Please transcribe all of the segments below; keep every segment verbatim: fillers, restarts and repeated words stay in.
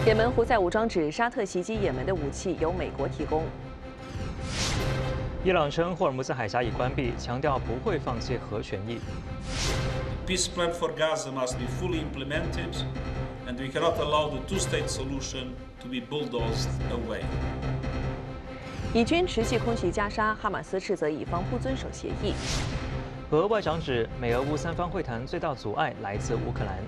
也门胡塞武装指沙特袭击也门的武器由美国提供。 伊朗称霍尔木兹海峡已关闭，强调不会放弃核权益。 Peace plan for Gaza must be fully implemented, and we cannot allow the two-state solution to be bulldozed away. 以军持续空袭加沙，哈马斯斥责以方不遵守协议。 俄外长指，美俄乌三方会谈最大阻碍来自乌克兰。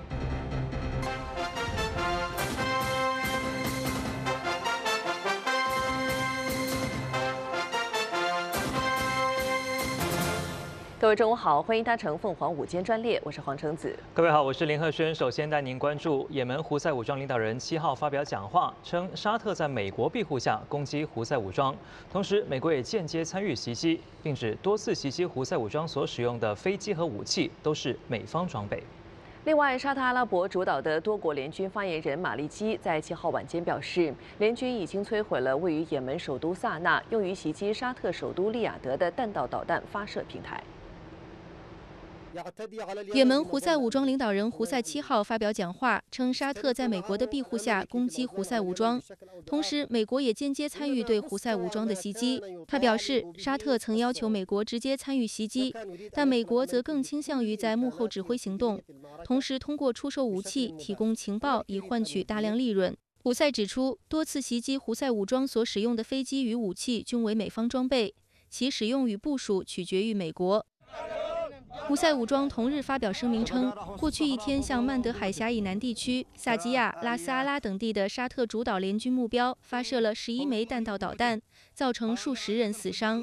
各位中午好，欢迎搭乘凤凰午间专列，我是黄橙子。 各位好，我是林鹤轩。首先带您关注，也门胡塞武装领导人七号发表讲话，称沙特在美国庇护下攻击胡塞武装，同时美国也间接参与袭击，并指多次袭击胡塞武装所使用的飞机和武器都是美方装备。 另外，沙特阿拉伯主导的多国联军发言人马利基在七号晚间表示，联军已经摧毁了位于也门首都萨那用于袭击沙特首都利雅得的弹道导弹发射平台。 也门胡塞武装领导人胡塞七号发表讲话，称沙特在美国的庇护下攻击胡塞武装，同时美国也间接参与对胡塞武装的袭击。他表示，沙特曾要求美国直接参与袭击，但美国则更倾向于在幕后指挥行动，同时通过出售武器、提供情报以换取大量利润。胡塞指出，多次袭击胡塞武装所使用的飞机与武器均为美方装备，其使用与部署取决于美国。胡塞武装同日发表声明称，过去一天向曼德海峡以南地区、萨基亚、拉斯阿拉等地的沙特主导联军目标发射了十一枚弹道导弹，造成数十人死伤。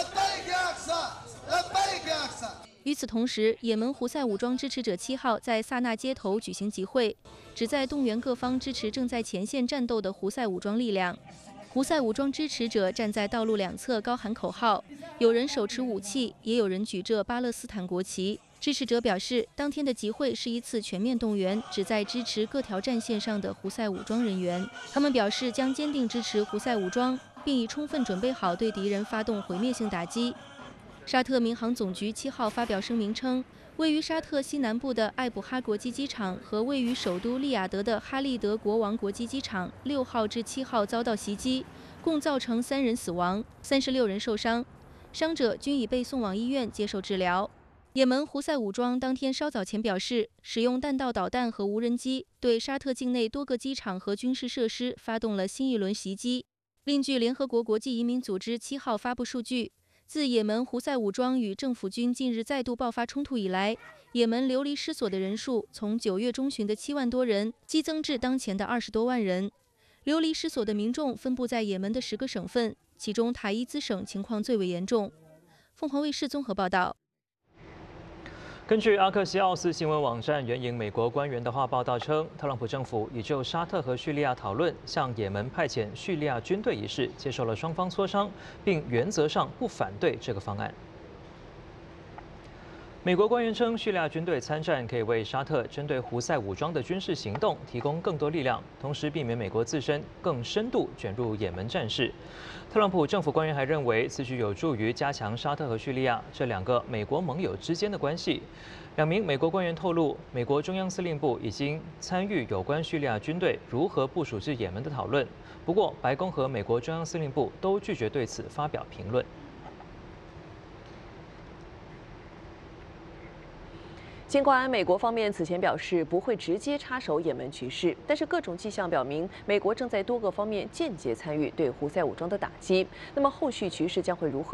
与此同时，也门胡塞武装支持者七号在萨那街头举行集会，旨在动员各方支持正在前线战斗的胡塞武装力量。胡塞武装支持者站在道路两侧高喊口号，有人手持武器，也有人举着巴勒斯坦国旗。支持者表示，当天的集会是一次全面动员，旨在支持各条战线上的胡塞武装人员。他们表示将坚定支持胡塞武装，并已充分准备好对敌人发动毁灭性打击。沙特民航总局七号发表声明称，位于沙特西南部的艾卜哈国际机场和位于首都利雅得的哈利德国王国际机场六号至七号遭到袭击，共造成三人死亡，三十六人受伤，伤者均已被送往医院接受治疗。也门胡塞武装当天稍早前表示，使用弹道导弹和无人机对沙特境内多个机场和军事设施发动了新一轮袭击。另据联合国国际移民组织七号发布数据，自也门胡塞武装与政府军近日再度爆发冲突以来，也门流离失所的人数从九月中旬的七万多人激增至当前的二十多万人。流离失所的民众分布在也门的十个省份，其中塔伊兹省情况最为严重。凤凰卫视综合报道。 根据阿克西奥斯新闻网站援引美国官员的话报道称，特朗普政府已就沙特和叙利亚讨论向也门派遣叙利亚军队一事接受了双方磋商，并原则上不反对这个方案。美国官员称，叙利亚军队参战可以为沙特针对胡塞武装的军事行动提供更多力量，同时避免美国自身更深度卷入也门战事。特朗普政府官员还认为，此举有助于加强沙特和叙利亚这两个美国盟友之间的关系。两名美国官员透露，美国中央司令部已经参与有关叙利亚军队如何部署至也门的讨论，不过白宫和美国中央司令部都拒绝对此发表评论。 尽管美国方面此前表示不会直接插手也门局势，但是各种迹象表明，美国正在多个方面间接参与对胡塞武装的打击。那么后续局势将会如何？